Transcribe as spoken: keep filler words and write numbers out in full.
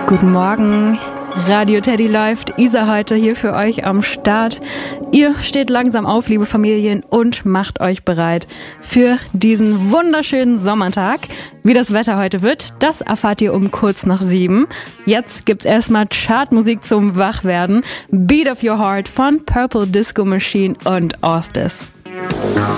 Guten Morgen, Radio Teddy läuft, Isa heute hier für euch am Start. Ihr steht langsam auf, liebe Familien, und macht euch bereit für diesen wunderschönen Sommertag. Wie das Wetter heute wird, das erfahrt ihr um kurz nach sieben. Jetzt gibt's erstmal Chartmusik zum Wachwerden. Beat of Your Heart von Purple Disco Machine und Ostis.